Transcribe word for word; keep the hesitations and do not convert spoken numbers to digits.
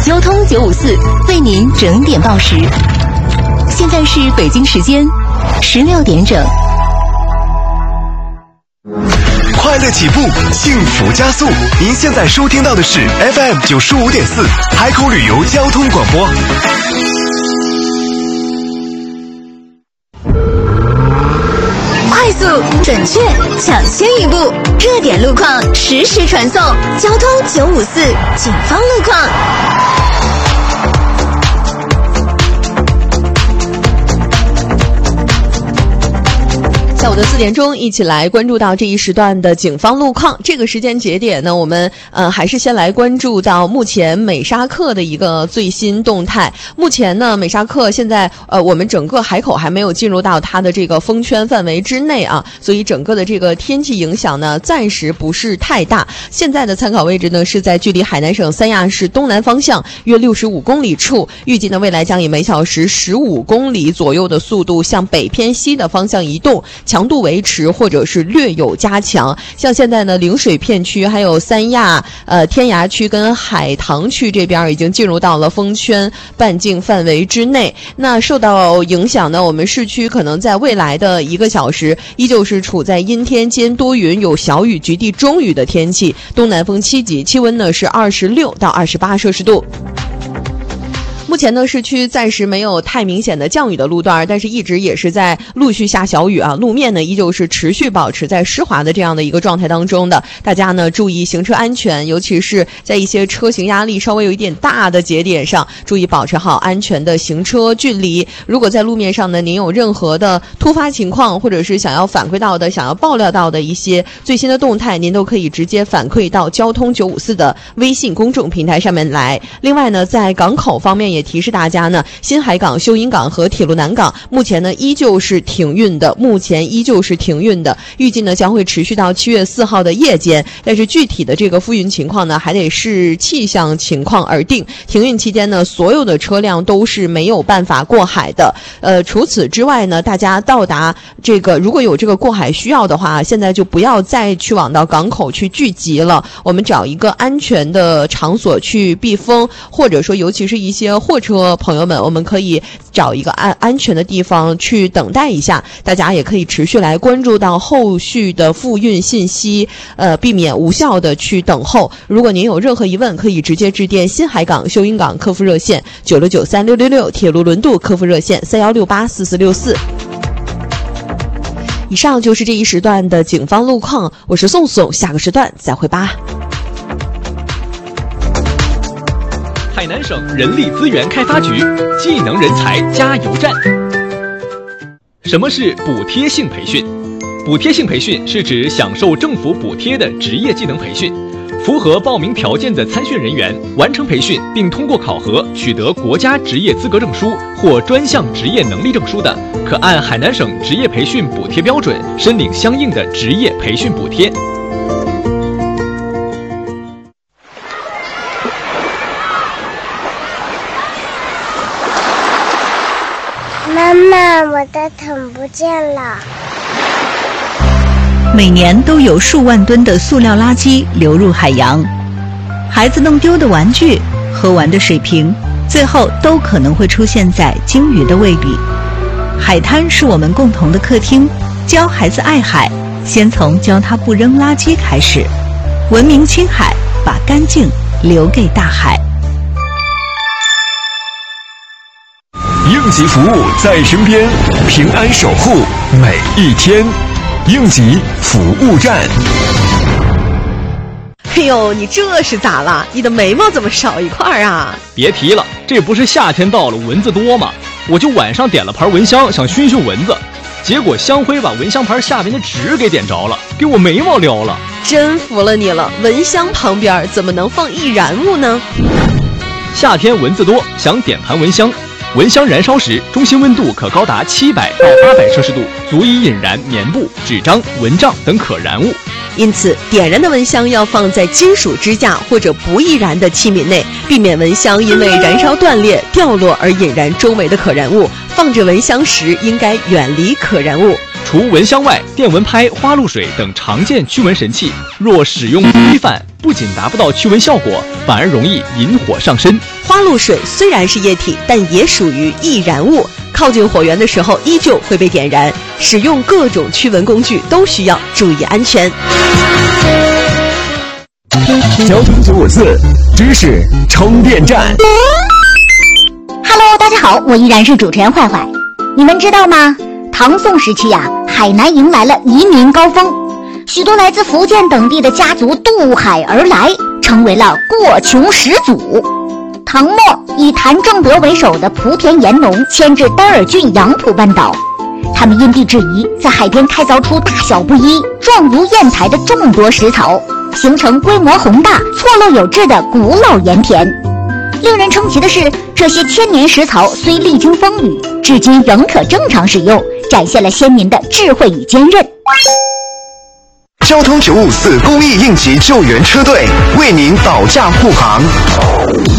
交通九五四为您整点报时。现在是北京时间十六点整。 快乐起步，幸福加速。您现在收听到的是 F M 九十五点四海口旅游交通广播。 快速、准确、抢先一步，热点路况实时传送。交通九五四警方路况。 下午的四点钟，一起来关注到这一时段的警方路况。这个时间节点呢，我们呃还是先来关注到目前美沙克的一个最新动态。目前呢，美沙克现在呃我们整个海口还没有进入到它的这个风圈范围之内啊，所以整个的这个天气影响呢，暂时不是太大。现在的参考位置呢是在距离海南省三亚市东南方向约六十五公里处，预计呢未来将以每小时十五公里左右的速度向北偏西的方向移动。强度维持或者是略有加强。像现在呢，陵水片区还有三亚、呃天涯区跟海棠区这边已经进入到了风圈半径范围之内。那受到影响呢，我们市区可能在未来的一个小时依旧是处在阴天兼多云，有小雨、局地中雨的天气。东南风七级，气温呢是二十六到二十八摄氏度。目前呢，市区暂时没有太明显的降雨的路段，但是一直也是在陆续下小雨啊，路面呢依旧是持续保持在湿滑的这样的一个状态当中的。大家呢注意行车安全，尤其是在一些车型压力稍微有一点大的节点上，注意保持好安全的行车距离。如果在路面上呢，您有任何的突发情况，或者是想要反馈到的、想要爆料到的一些最新的动态，您都可以直接反馈到交通九五四的微信公众平台上面来。另外呢，在港口方面也提示大家呢，新海港、秀英港和铁路南港目前呢依旧是停运的，目前依旧是停运的，预计呢将会持续到七月四号的夜间，但是具体的这个复运情况呢，还得视气象情况而定。停运期间呢，所有的车辆都是没有办法过海的。呃，除此之外呢，大家到达这个如果有这个过海需要的话，现在就不要再去往到港口去聚集了，我们找一个安全的场所去避风，或者说尤其是一些货车朋友们，我们可以找一个安安全的地方去等待一下。大家也可以持续来关注到后续的复运信息，呃，避免无效的去等候。如果您有任何疑问，可以直接致电新海港、秀英港客服热线九六九三六六六，铁路轮渡客服热线三幺六八四四六四。以上就是这一时段的警方路况，我是宋宋，下个时段再会吧。 海南省人力资源开发局技能人才加油站。什么是补贴性培训？补贴性培训是指享受政府补贴的职业技能培训。符合报名条件的参训人员完成培训并通过考核取得国家职业资格证书或专项职业能力证书的，可按海南省职业培训补贴标准申领相应的职业培训补贴。 妈妈，我的桶不见了。 每年都有数万吨的塑料垃圾流入海洋，孩子弄丢的玩具、喝完的水瓶，最后都可能会出现在鲸鱼的胃里。海滩是我们共同的客厅，教孩子爱海，先从教他不扔垃圾开始。文明青海，把干净留给大海。 应急服务在身边，平安守护每一天。应急服务站。 哎呦，你这是咋了？你的眉毛怎么少一块啊？ 别提了，这不是夏天到了蚊子多吗？我就晚上点了盘蚊香，想熏熏蚊子，结果香灰把蚊香盘下边的纸给点着了，给我眉毛撩了。 真服了你了，蚊香旁边怎么能放易燃物呢？ 夏天蚊子多，想点盘蚊香。蚊香燃烧时，中心温度可高达七百到八百摄氏度，足以引燃棉布、纸张、蚊帐等可燃物。 因此，点燃的蚊香要放在金属支架或者不易燃的器皿内，避免蚊香因为燃烧断裂、掉落而引燃周围的可燃物。放置蚊香时，应该远离可燃物。 除蚊香外，电蚊拍、花露水等常见驱蚊神器，若使用不规范，不仅达不到驱蚊效果，反而容易引火上身。 花露水虽然是液体，但也属于易燃物，靠近火源的时候依旧会被点燃。使用各种驱蚊工具都需要注意安全。 交通九五四知识充电站。 Hello， 大家好，我依然是主持人坏坏。你们知道吗？唐宋时期呀、啊，海南迎来了移民高峰，许多来自福建等地的家族渡海而来，成为了过穷始祖。唐末以谭正德为首的莆田盐农迁至丹尔郡杨浦半岛，他们因地制宜，在海边开凿出大小不一、状如砚台的众多石槽，形成规模宏大、错落有致的古老盐田。令人称奇的是，这些千年石槽虽历经风雨，至今仍可正常使用，展现了先民的智慧与坚韧。 交通九五四公益应急救援车队为您保驾护航。